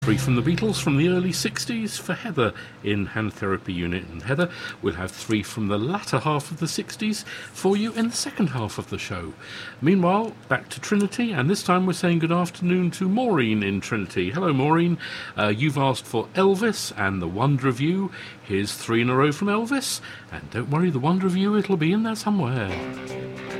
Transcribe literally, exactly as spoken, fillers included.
Three from the Beatles from the early sixties for Heather in Hand Therapy Unit. And Heather, we'll have three from the latter half of the sixties for you in the second half of the show. Meanwhile, back to Trinity, and this time we're saying good afternoon to Maureen in Trinity. Hello, Maureen. Uh, you've asked for Elvis and The Wonder of You. Here's three in a row from Elvis. And don't worry, The Wonder of You, it'll be in there somewhere.